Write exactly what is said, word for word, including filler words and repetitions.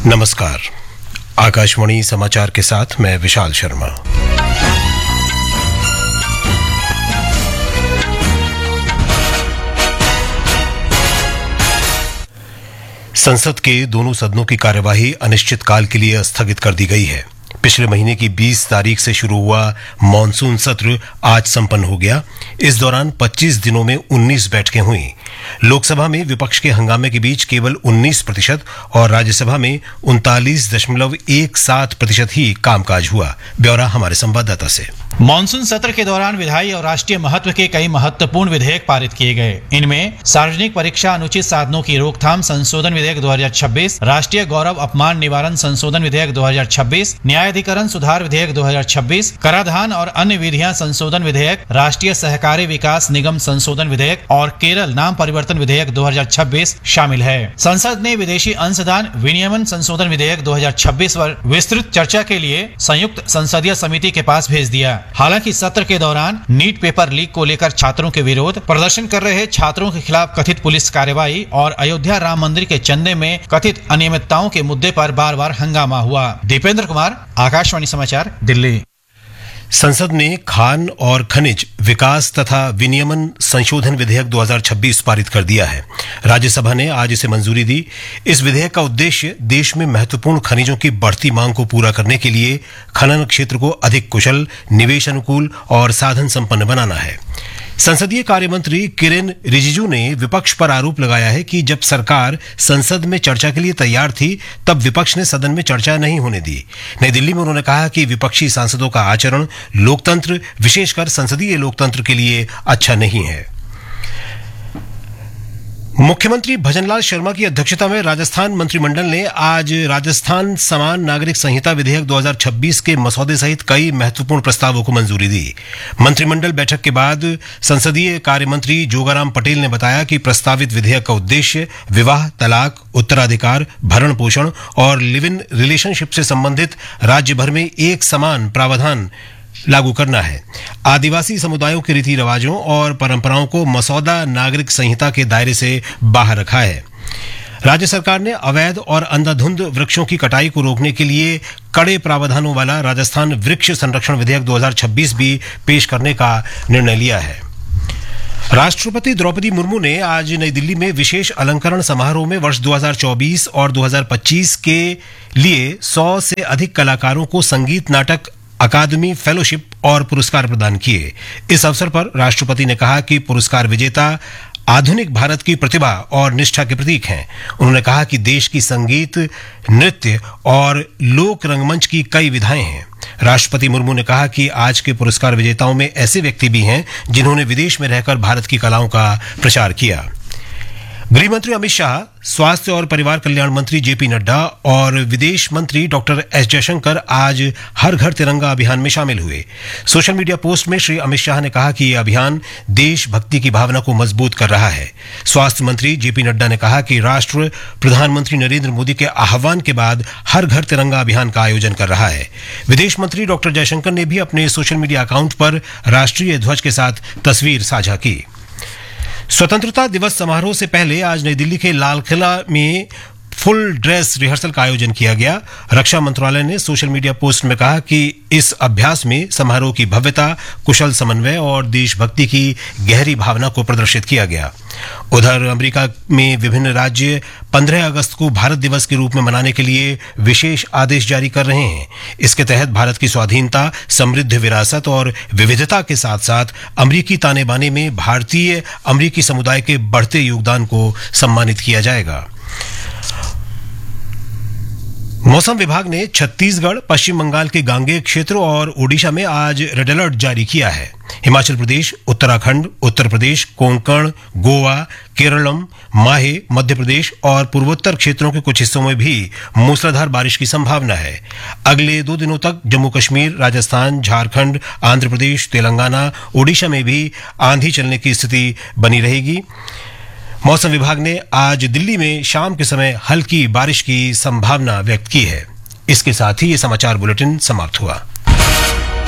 नमस्कार। आकाशवाणी समाचार के साथ मैं विशाल शर्मा। संसद के दोनों सदनों की कार्यवाही अनिश्चितकाल के लिए स्थगित कर दी गई है। पिछले महीने की बीस तारीख से शुरू हुआ मॉनसून सत्र आज संपन्न हो गया। इस दौरान पच्चीस दिनों में उन्नीस बैठकें हुई। लोकसभा में विपक्ष के हंगामे के बीच केवल उन्नीस प्रतिशत और राज्यसभा में उनतालीस दशमलव एक सात प्रतिशत ही कामकाज हुआ। ब्यौरा हमारे संवाददाता से। मॉनसून सत्र के दौरान विधायी और राष्ट्रीय महत्व के कई महत्वपूर्ण विधेयक पारित किए गए। इनमें सार्वजनिक परीक्षा अनुचित साधनों की रोकथाम संशोधन विधेयक दो हज़ार छब्बीस, राष्ट्रीय गौरव अपमान निवारण संशोधन विधेयक दो हज़ार छब्बीस, न्यायाधिकरण सुधार विधेयक दो हज़ार छब्बीस, कराधान और अन्य विधियां संशोधन विधेयक, राष्ट्रीय सहकारी विकास निगम संशोधन विधेयक और केरल नाम परिवर्तन विधेयक दो हज़ार छब्बीस शामिल है। संसद ने विदेशी अंशदान विनियमन संशोधन विधेयक दो हज़ार छब्बीस पर विस्तृत चर्चा के लिए संयुक्त संसदीय समिति के पास भेज दिया। हालांकि सत्र के दौरान नीट पेपर लीक को लेकर छात्रों के विरोध, प्रदर्शन कर रहे छात्रों के खिलाफ कथित पुलिस कार्रवाई और अयोध्या राम मंदिर के चंदे में कथित अनियमितताओं के मुद्दे पर बार बार हंगामा हुआ। दीपेंद्र कुमार, आकाशवाणी समाचार, दिल्ली। संसद ने खान और खनिज विकास तथा विनियमन संशोधन विधेयक दो हज़ार छब्बीस पारित कर दिया है। राज्यसभा ने आज इसे मंजूरी दी। इस विधेयक का उद्देश्य देश में महत्वपूर्ण खनिजों की बढ़ती मांग को पूरा करने के लिए खनन क्षेत्र को अधिक कुशल, निवेश अनुकूल और साधन संपन्न बनाना है। संसदीय कार्य मंत्री किरेन रिजिजू ने विपक्ष पर आरोप लगाया है कि जब सरकार संसद में चर्चा के लिए तैयार थी तब विपक्ष ने सदन में चर्चा नहीं होने दी। नई दिल्ली में उन्होंने कहा कि विपक्षी सांसदों का आचरण लोकतंत्र, विशेषकर संसदीय लोकतंत्र के लिए अच्छा नहीं है। मुख्यमंत्री भजनलाल शर्मा की अध्यक्षता में राजस्थान मंत्रिमंडल ने आज राजस्थान समान नागरिक संहिता विधेयक दो हज़ार छब्बीस के मसौदे सहित कई महत्वपूर्ण प्रस्तावों को मंजूरी दी। मंत्रिमंडल बैठक के बाद संसदीय कार्य मंत्री जोगाराम पटेल ने बताया कि प्रस्तावित विधेयक का उद्देश्य विवाह, तलाक, उत्तराधिकार, भरण पोषण और लिव इन रिलेशनशिप से संबंधित राज्य भर में एक समान प्रावधान लागू करना है। आदिवासी समुदायों के रीति रिवाजों और परंपराओं को मसौदा नागरिक संहिता के दायरे से बाहर रखा है। राज्य सरकार ने अवैध और अंधाधुंध वृक्षों की कटाई को रोकने के लिए कड़े प्रावधानों वाला राजस्थान वृक्ष संरक्षण विधेयक दो हज़ार छब्बीस भी पेश करने का निर्णय लिया है। राष्ट्रपति द्रौपदी मुर्मू ने आज नई दिल्ली में विशेष अलंकरण समारोह में वर्ष दो हज़ार चौबीस और दो हज़ार पच्चीस के लिए सौ से अधिक कलाकारों को संगीत नाटक अकादमी फेलोशिप और पुरस्कार प्रदान किए। इस अवसर पर राष्ट्रपति ने कहा कि पुरस्कार विजेता आधुनिक भारत की प्रतिभा और निष्ठा के प्रतीक हैं। उन्होंने कहा कि देश की संगीत, नृत्य और लोक रंगमंच की कई विधाएं हैं। राष्ट्रपति मुर्मू ने कहा कि आज के पुरस्कार विजेताओं में ऐसे व्यक्ति भी हैं जिन्होंने विदेश में रहकर भारत की कलाओं का प्रचार किया। गृह मंत्री अमित शाह, स्वास्थ्य और परिवार कल्याण मंत्री जेपी नड्डा और विदेश मंत्री डॉक्टर एस जयशंकर आज हर घर तिरंगा अभियान में शामिल हुए। सोशल मीडिया पोस्ट में श्री अमित शाह ने कहा कि यह अभियान देशभक्ति की भावना को मजबूत कर रहा है। स्वास्थ्य मंत्री जेपी नड्डा ने कहा कि राष्ट्र प्रधानमंत्री नरेंद्र मोदी के आह्वान के बाद हर घर तिरंगा अभियान का आयोजन कर रहा है। विदेश मंत्री डॉक्टर जयशंकर ने भी अपने सोशल मीडिया अकाउंट पर राष्ट्रीय ध्वज के साथ तस्वीर साझा की। स्वतंत्रता दिवस समारोह से पहले आज नई दिल्ली के लाल किला में फुल ड्रेस रिहर्सल का आयोजन किया गया। रक्षा मंत्रालय ने सोशल मीडिया पोस्ट में कहा कि इस अभ्यास में समारोह की भव्यता, कुशल समन्वय और देशभक्ति की गहरी भावना को प्रदर्शित किया गया। उधर अमेरिका में विभिन्न राज्य पंद्रह अगस्त को भारत दिवस के रूप में मनाने के लिए विशेष आदेश जारी कर रहे हैं। इसके तहत भारत की स्वाधीनता, समृद्ध विरासत और विविधता के साथ साथ अमेरिकी ताने बाने में भारतीय अमेरिकी समुदाय के बढ़ते योगदान को सम्मानित किया जाएगा। मौसम विभाग ने छत्तीसगढ़, पश्चिम बंगाल के गांगेय क्षेत्रों और ओडिशा में आज रेड अलर्ट जारी किया है। हिमाचल प्रदेश, उत्तराखंड, उत्तर प्रदेश, कोंकण, गोवा, केरलम, माहे, मध्य प्रदेश और पूर्वोत्तर क्षेत्रों के कुछ हिस्सों में भी मूसलाधार बारिश की संभावना है। अगले दो दिनों तक जम्मू कश्मीर, राजस्थान, झारखंड, आंध्र प्रदेश, तेलंगाना, ओडिशा में भी आंधी चलने की स्थिति बनी रहेगी। मौसम विभाग ने आज दिल्ली में शाम के समय हल्की बारिश की संभावना व्यक्त की है। इसके साथ ही ये समाचार बुलेटिन समाप्त हुआ।